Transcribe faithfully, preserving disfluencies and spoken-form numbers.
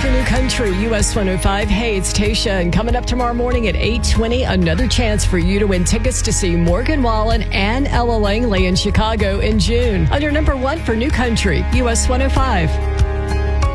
for New Country, U S one oh five. Hey, it's Tasha. And coming up tomorrow morning at eight twenty, another chance for you to win tickets to see Morgan Wallen and Ella Langley in Chicago in June. Under number one for New Country, U S one oh five.